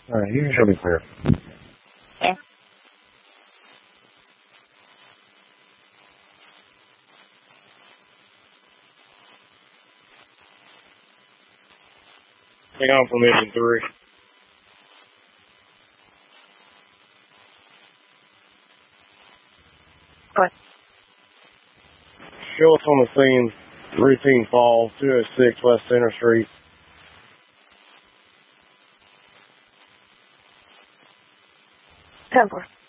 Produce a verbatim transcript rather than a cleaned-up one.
All right, you can show me clear. Yeah. Hang on for mission three. What? Show us on the scene, routine fall, two oh six West Center Street. ten four.